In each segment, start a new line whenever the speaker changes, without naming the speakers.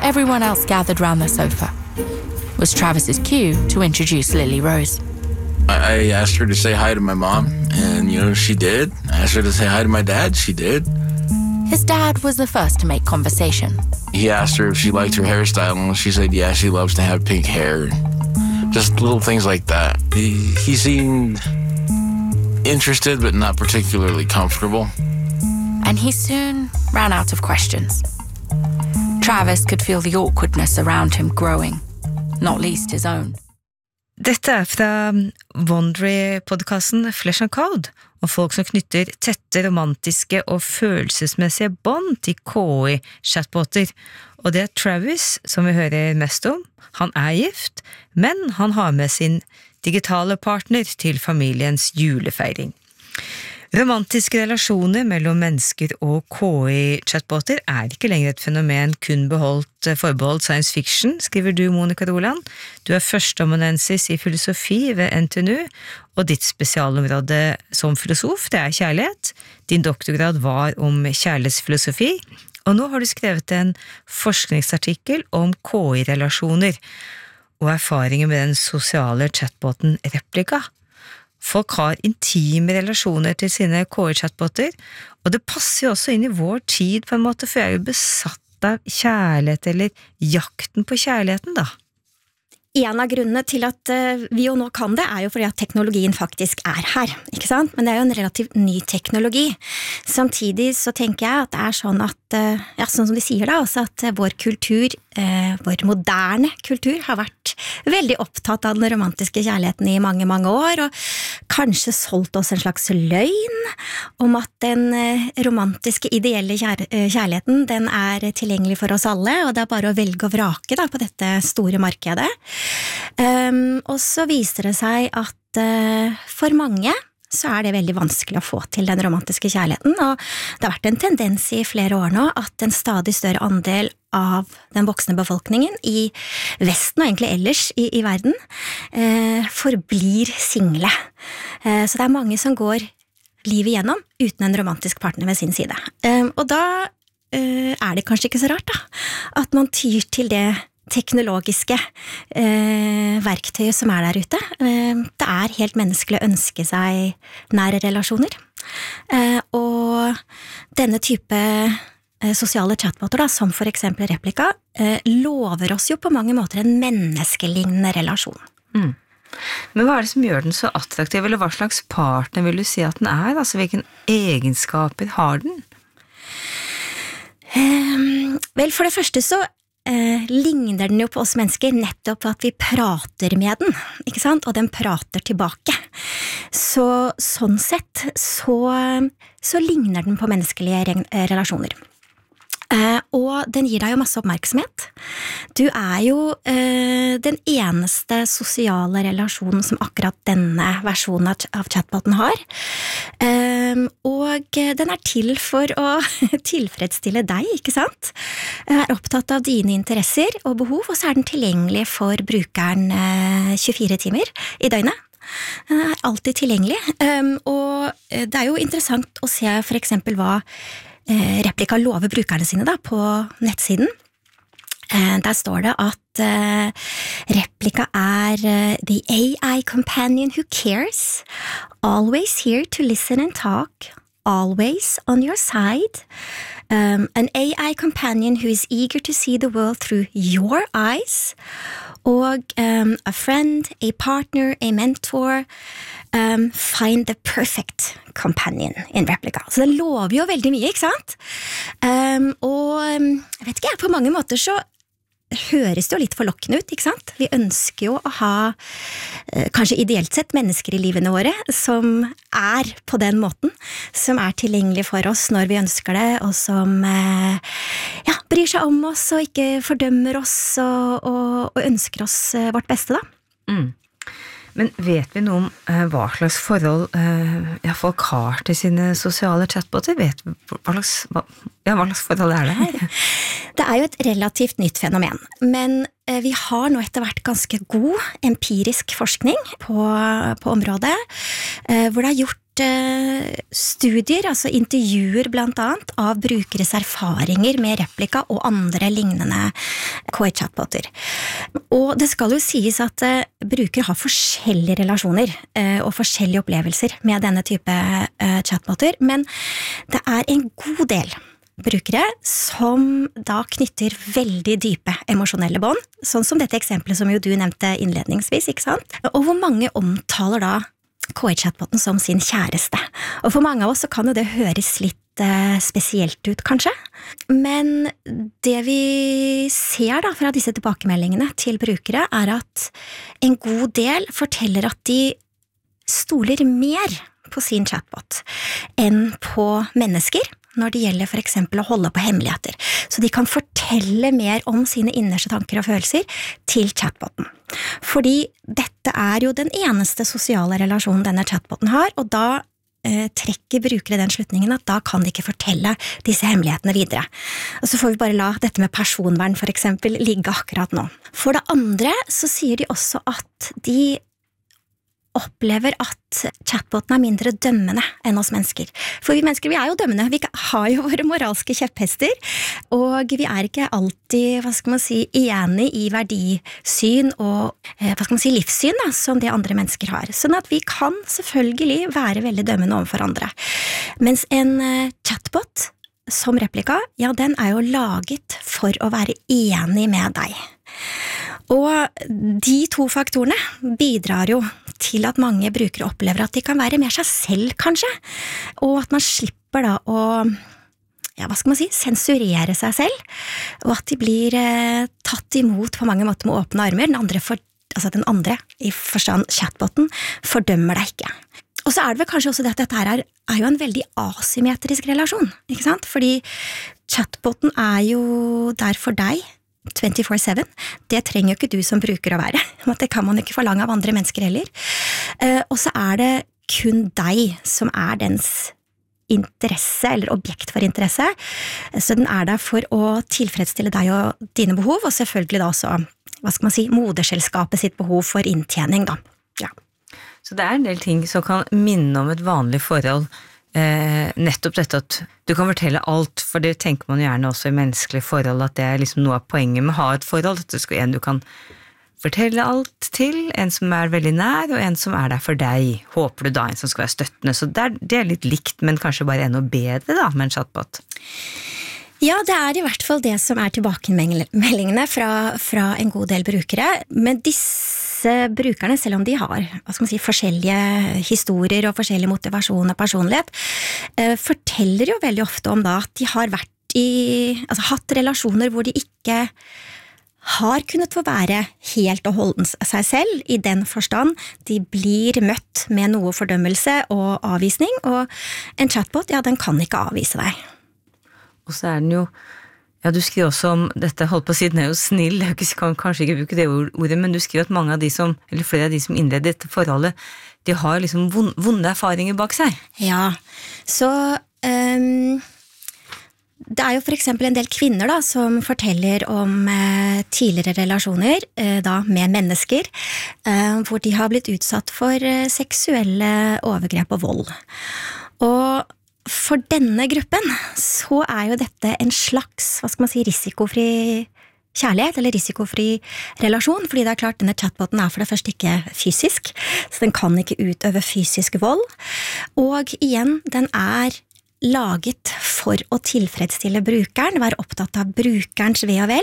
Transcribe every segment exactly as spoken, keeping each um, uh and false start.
everyone else gathered round the sofa. It was Travis's cue to introduce Lily Rose.
I asked her to say hi to my mom, and, you know, she did. I asked her to say hi to my dad, she did.
His dad was the first to make conversation.
He asked her if she liked her hairstyle, and she said, yeah, she loves to have pink hair. Just little things like that. He, he seemed interested, but not particularly comfortable.
And he soon ran out of questions. Travis could feel the awkwardness around him growing, not least his own.
Dette er fra Wondery-podcasten Flesh and Code, og folk som knytter tette romantiske og følelsesmessige bånd til K I-chatboter. Og det er Travis, som vi hører mest om. Han er gift, men han har med sin digitale partner til familiens julefeiring. Romantiske relasjoner mellom mennesker og K I-chatboter er ikke lenger et fenomen kun beholdt, forbeholdt science fiction, skriver du, Monica Roland. Du er førsteamanuensis i filosofi ved N T N U, og ditt spesialområde som filosof, det er kjærlighet. Din doktorgrad var om kjærlighetsfilosofi, og nå har du skrevet en forskningsartikkel om K I-relasjoner og erfaringer med den sosiale chatboten Replika. Folk har intime relasjoner til sine K I-chatboter, og det passer jo også inn i vår tid på en måte, for jeg er jo besatt av kjærlighet, eller jakten på kjærligheten da.
En av grunnene til at vi jo nå kan det er jo fordi at teknologien faktisk er her, ikke sant? Men det er jo en relativt ny teknologi. Samtidig så tenker jeg at det er sånn at, ja, sånn som de sier da, også at vår kultur, eh, vår moderne kultur har vært veldig opptatt av den romantiske kjærligheten i mange, mange år, og kanskje solgt oss en slags løgn om at den romantiske, ideelle kjær kjærligheten, den er tilgjengelig for oss alle, og det er bare å velge og vrake da, på dette store markedet. Um, og så viser det seg at uh, for mange så er det veldig vanskelig å få til den romantiske kjærligheten, og det har vært en tendens i flere år nå at en stadig større andel av den voksne befolkningen i Vesten og egentlig ellers i, i verden uh, forblir single. Uh, så det er mange som går livet igjennom uten en romantisk partner ved sin side. Um, og da uh, er det kanskje ikke så rart da, at man tyr til det teknologiske eh, verktøyet som er der ute. Eh, det er helt menneskelig å ønske seg nære relasjoner. Eh, og denne type eh, sosiale chatboter, da, som for eksempel Replika, eh, lover oss jo på mange måter en menneskelignende relasjon.
Mm. Men hva er det som gjør den så attraktiv, eller hva slags partner vil du si at den er? Altså, hvilke egenskaper har den?
Eh, vel, for det første så Eh, ligner den jo på oss mennesker nettopp at vi prater med den, ikke sant? Og den prater tilbake. Så sånn sett så, så ligner den på menneskelige re relasjoner. Eh, og den gir deg jo masse oppmerksomhet. Du er jo eh, den eneste sosiale relasjonen som akkurat denne versjonen av, av chatboten har. Eh, og den er til for å tilfredsstille deg, ikke sant? Den er opptatt av dine interesser og behov, og så er den tilgjengelig for brukeren eh, tjuefire timer i døgnet. Den er alltid tilgjengelig. Eh, og det er jo interessant å se for eksempel hva Replika lover brukerne sine da, på nettsiden. Der står det at Replika er the A I companion who cares, always here to listen and talk, always on your side, um, an A I companion who is eager to see the world through your eyes, og um, a friend, a partner, a mentor, um, find the perfect companion in Replika. Så det lover jo veldig mye, ikke sant? Um, og jeg vet ikke, på mange måter så høres det jo litt forlokkende ut, ikke sant? Vi ønsker jo å ha, eh, kanskje ideelt sett, mennesker i livene våre som er på den måten, som er tilgjengelig for oss når vi ønsker det, og som eh, ja, bryr seg om oss og ikke fordømmer oss og, og, og ønsker oss eh, vårt beste da.
Mm. Men vet vi noe om eh, hva slags forhold eh, ja, folk har til sine sosiale chatboter? Vet vi hva slags, hva, ja, hva slags forhold er det her?
Det er jo et relativt nytt fenomen, men eh, vi har nå etter hvert ganske god empirisk forskning på, på området, eh, hvor det er gjort uh, studier, altså intervjuer blant annet, av brukeres erfaringer med replika og andre lignende K I-chatboter. Og det skal jo sies at uh, brukere har forskjellige relasjoner uh, og forskjellige opplevelser med denne type uh, chatboter, men det er en god del brukere som da knytter veldig dype emosjonelle bånd, sånn som dette eksempelet som jo du nevnte innledningsvis, ikke sant? Og hvor mange omtaler da K I-chatboten som sin kjæreste. Og for mange av oss så kan jo det høres litt eh, spesielt ut, kanskje. Men det vi ser da fra disse tilbakemeldingene til brukere er at en god del forteller at de stoler mer på sin chatbot enn på mennesker, når det gjelder for eksempel å holde på hemmeligheter. Så de kan fortelle mer om sine innerste tanker og følelser til chatboten. Fordi dette er jo den eneste sosiale relasjonen denne chatboten har, og da eh, trekker brukere den slutningen at da kan de ikke fortelle disse hemmelighetene videre. Og så får vi bare la dette med personvern for eksempel ligge akkurat nå. For det andre så sier de også at de opplever at chatboten er mindre dømmende enn oss mennesker. For vi mennesker, vi er jo dømmende, vi har jo våre moralske kjepphester, og vi er ikke alltid, hva skal man si, enig i verdisyn og, hva skal man si, livssyn da, som det andre mennesker har. Sånn at vi kan selvfølgelig være veldig dømmende overfor andre. Mens en chatbot som replika, ja, den er jo laget for å være enig med deg. Og de to faktorene bidrar jo til at mange brukere opplever at de kan være mer seg selv, kanskje, og at man slipper da å, ja, hva skal man si, sensurere seg selv, og at de blir eh, tatt imot på mange måter med åpne armer. Den andre, for, altså den andre i forstand chatboten, fordømmer deg ikke. Og så er det vel kanskje også det at dette her er, er jo en veldig asymmetrisk relasjon, ikke sant? Fordi chatboten er jo der for deg, twenty-four seven, det trenger jo ikke du som bruker å være. Det kan man ikke forlange av andre mennesker heller. Og så er det kun deg som er dens interesse, eller objekt for interesse. Så den er der for å tilfredsstille deg og dine behov, og selvfølgelig da også, hva skal man si, moderselskapet sitt behov for inntjening da. Ja.
Så det er en del ting som kan minne om et vanlig forhold. Eh, nettopp dette at du kan fortelle alt, for det tenker man gjerne også i menneskelige forhold, at det er liksom noe av poenget med å ha et forhold, at det skal en du kan fortelle alt til, en som er veldig nær, og en som er der for deg, håper du da, en som skal være støttende, så det er, det er litt likt, men kanskje bare enda bedre da, med en chatbot.
Ja, det er i hvert fall det som er tilbakemeldingene fra, fra en god del brukere, men disse brukerne, selv om de har, hva skal man si, forskjellige historier og forskjellig motivasjon og personlighet, eh, forteller jo veldig ofte om da at de har vært i, altså hatt relasjoner hvor de ikke har kunnet få være helt og holdent seg selv, i den forstand de blir møtt med noe fordømmelse og avvisning, og en chatbot, ja, den kan ikke avvise deg.
Og så er den jo, ja, du skriver også om, dette holdt på å si, den er jo snill, jeg kan kanskje ikke bruke det ordet, men du skriver at mange av de som, eller flere av de som innleder dette forholdet, de har liksom vonde erfaringer bak seg.
Ja, så um, det er jo for eksempel en del kvinner da, som forteller om uh, tidligere relasjoner uh, da, med mennesker, uh, hvor de har blitt utsatt for uh, seksuelle overgrep og vold. Og for denne gruppen så er jo dette en slags, hva skal man si, risikofri kjærlighet, eller risikofri relasjon, fordi det er klart denne chatboten er for det første ikke fysisk, så den kan ikke utøve fysisk vold, og igjen, den er laget for å tilfredsstille brukeren, være opptatt av brukerens ve og vel,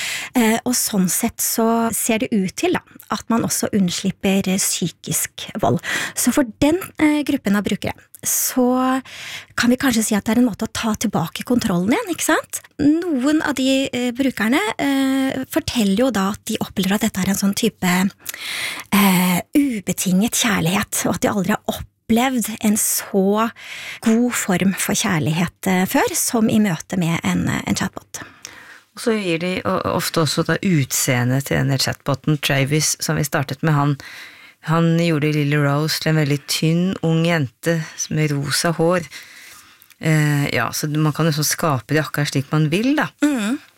og sånn sett så ser det ut til da, at man også unnslipper psykisk vold. Så for den gruppen av brukere, så kan vi kanskje si at det er en måte å ta tilbake kontrollen igjen, ikke sant? Noen av de eh, brukerne eh, forteller jo da at de opplever at dette er en sånn type eh, ubetinget kjærlighet, og at de aldri har opplevd opplevd en så god form for kjærlighet før, som i møte med en, en chatbot.
Og så gir de ofte også da utseendet til denne chatboten, Travis, som vi startet med. Han, han gjorde Lily Rose til en veldig tynn, ung jente med rosa hår. Eh, ja, så man kan jo så skape det akkurat slik man vil, da.
Mm.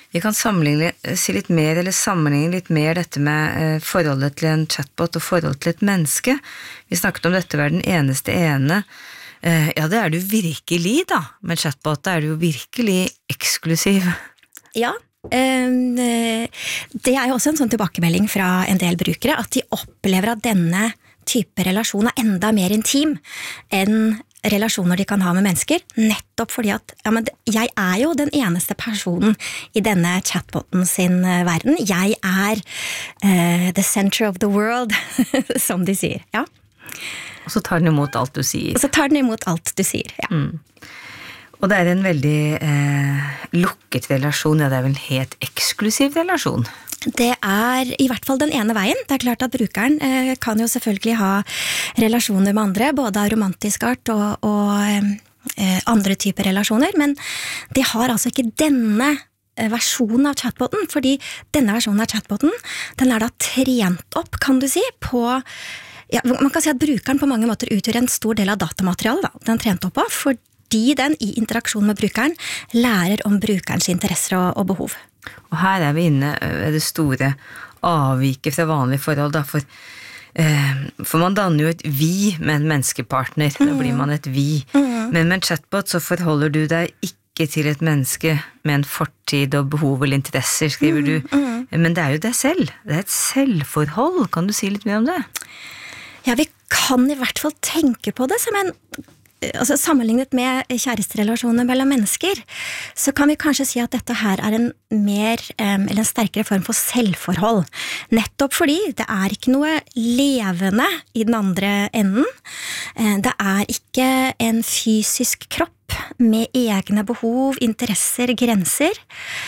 Vi kan sammenligne, si litt mer, eller sammenligne litt mer dette med eh, forholdet til en chatbot og forholdet til et menneske. Vi snakket om dette var den eneste ene. Eh, ja, det er du virkelig da. Med chatbot da er du jo virkelig eksklusiv.
Ja, um, det er jo også en sånn tilbakemelding fra en del brukere, at de opplever at denne type relasjon er enda mer intim enn relasjoner de kan ha med mennesker, nettopp fordi at ja, men jeg er jo den eneste personen i denne chatboten sin verden. Jeg er uh, the center of the world, som de sier. Ja.
Og så tar den imot alt du sier.
Og så tar den imot alt du sier, ja.
Mm. Og det er en veldig eh, lukket relasjon, ja, det er vel en helt eksklusiv relasjon.
Det er i hvert fall den ene veien. Det er klart at brukeren eh, kan jo selvfølgelig ha relasjoner med andre, både av romantisk art og, og eh, andre typer relasjoner, men de har altså ikke denne versjonen av chatboten, fordi denne versjonen av chatboten, den er da trent opp, kan du si, på ja, man kan si at brukeren på mange måter utgjør en stor del av datamaterialet, da, den er trent opp på, fordi den i interaksjon med brukeren lærer om brukerens interesser og, og behov.
Og her er vi inne ved det store avviket fra vanlige forhold, da, for, eh, for man danner jo et vi med en menneskepartner, mm. da blir man et vi. Mm. Men med en chatbot så forholder du deg ikke til et menneske med en fortid og behov eller interesser, skriver mm. du. Mm. Men det er jo deg selv, det er et selvforhold. Kan du si litt mer om det?
Ja, vi kan i hvert fall tenke på det som en altså sammenlignet med kjæresterelasjoner mellom mennesker, så kan vi kanskje si at dette her er en mer, eller en sterkere form for selvforhold. Nettopp fordi det er ikke noe levende i den andre enden. Det er ikke en fysisk kropp med egne behov, interesser, grenser.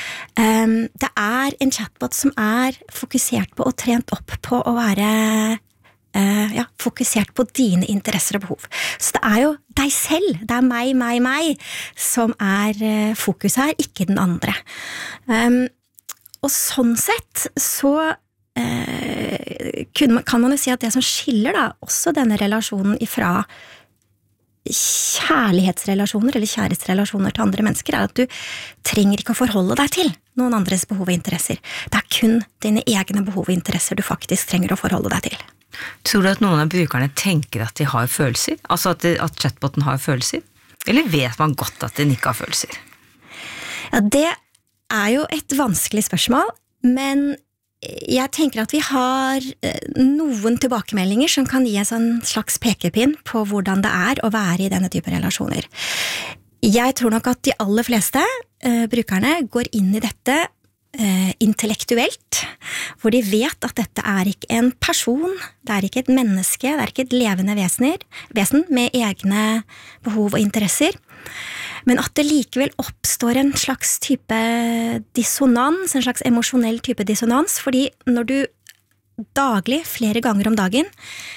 Det er en chatbot som er fokusert på og trent opp på å være Uh, ja, fokusert på dine interesser og behov. Så det er jo deg selv, det er meg, meg, meg, som er uh, fokus her, ikke den andre. Um, og sånn sett så uh, kan man jo si at det som skiller da, også denne relasjonen ifra kjærlighetsrelasjoner eller kjæresterelasjoner til andre mennesker, er at du trenger ikke å forholde deg til noen andres behov og interesser. Det er kun dine egne behov og interesser du faktisk trenger å forholde deg til.
Tror du at noen av brukerne tenker at de har følelser? Altså at, det, at chatboten har følelser? Eller vet man godt at den ikke har følelser?
Ja, det er jo et vanskelig spørsmål, men jeg tenker at vi har noen tilbakemeldinger som kan gi en sånn slags pekepinn på hvordan det er å være i denne type relasjoner. Jeg tror nok at de aller fleste uh, brukerne går inn i dette Uh, intellektuelt, hvor de vet at dette er ikke en person, det er ikke et menneske, det er ikke et levende vesener, vesen med egne behov og interesser, men at det likevel oppstår en slags type dissonans, en slags emosjonell type dissonans, fordi når du daglig, flere ganger om dagen,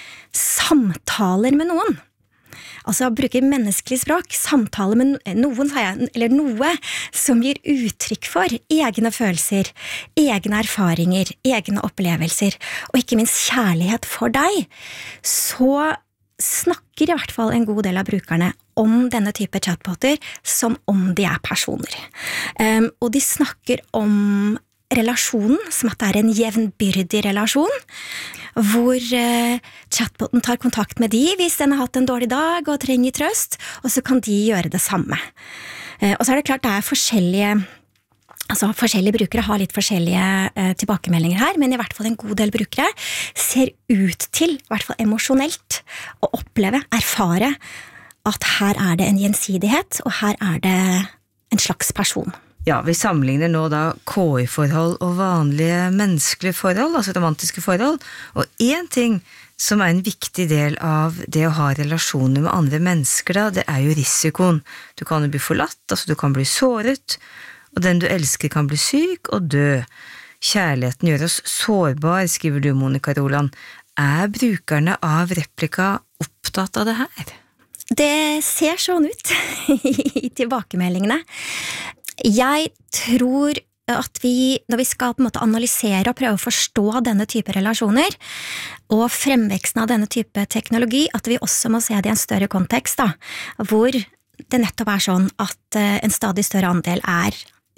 samtaler med noen, altså bruker menneskelig språk, samtale med noen, eller noe som gir uttrykk for egne følelser, egne erfaringer, egne opplevelser, og ikke minst kjærlighet for deg, så snakker i hvert fall en god del av brukerne om denne type chatboter som om de er personer. Um, og de snakker om relasjonen, som at det er en jevnbyrdig relasjon, hvor eh, chatboten tar kontakt med de hvis den har hatt en dårlig dag og trenger trøst, og så kan de gjøre det samme. Eh, og så er det klart det er forskjellige, altså forskjellige brukere har litt forskjellige eh, tilbakemeldinger her, men i hvert fall en god del brukere ser ut til, i hvert fall emosjonelt, å oppleve, erfare at her er det en gjensidighet, og her er det en slags person.
Ja, vi sammenligner nå da K I-forhold og vanlige menneskelige forhold, altså romantiske forhold, og en ting som er en viktig del av det å ha relasjoner med andre mennesker da, det er jo risikoen. Du kan jo bli forlatt, altså du kan bli såret, og den du elsker kan bli syk og dø. Kjærligheten gjør oss sårbar, skriver du, Monica Roland. Er brukerne av Replika opptatt av det her?
Det ser sånn ut i tilbakemeldingene. Jeg tror at vi, når vi skal på en måte analysere og prøve å forstå denne type relasjoner, og fremveksten av denne type teknologi, at vi også må se det i en større kontekst, da, hvor det nettopp er sånn at en stadig større andel er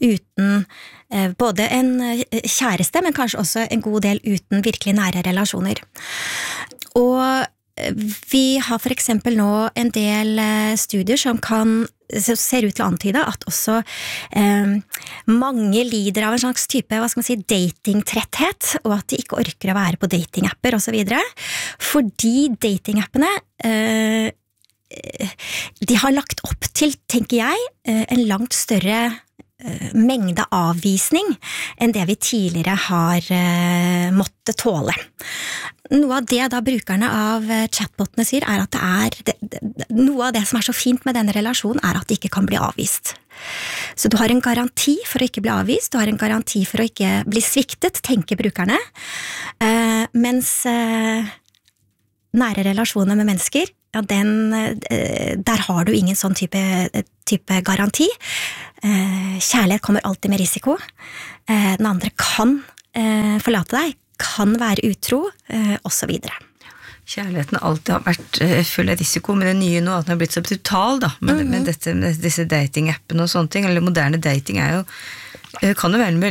uten eh, både en kjæreste, men kanskje også en god del uten virkelig nære relasjoner. Og vi har for eksempel nå en del studier som kan som ser ut til å antyde at også eh, mange lider av en slags type, hva skal man si, datingtretthet, og at de ikke orker å være på datingapper og så videre, fordi datingappene eh, de har lagt opp til, tenker jeg, en langt større mengde avvisning enn det vi tidligere har måttet tåle. Noe av det da brukerne av chatbotene sier er at det er, det, det, noe av det som er så fint med denne relasjonen er at det ikke kan bli avvist. Så du har en garanti for å ikke bli avvist, du har en garanti for å ikke bli sviktet, tenker brukerne, eh, mens eh, nære relasjoner med mennesker, ja, den, eh, der har du ingen sånn type, type garanti. Eh, kjærlighet kommer alltid med risiko. Eh, den andre kan eh, forlate deg, kan være utro, eh, og så videre.
Kjærligheten alltid har vært eh, full av risiko, men det nye nå at den har blitt så brutal da, med, mm-hmm. med, dette, med disse dating-appene og sånne ting, eller moderne dating er jo, kan jo være en